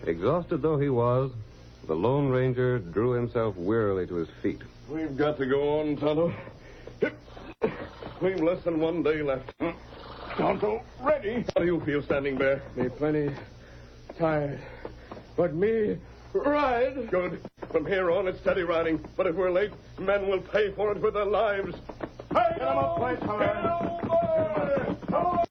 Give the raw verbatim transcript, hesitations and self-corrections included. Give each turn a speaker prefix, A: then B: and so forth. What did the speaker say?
A: Exhausted though he was, the Lone Ranger drew himself wearily to his feet.
B: We've got to go on, Tonto. We've less than one day left. Tonto, ready? How do you feel standing there?
C: Me plenty tired. But me ride.
B: Good. From here on, it's steady riding. But if we're late, men will pay for it with their lives. Hey, get him up, boys. Come on.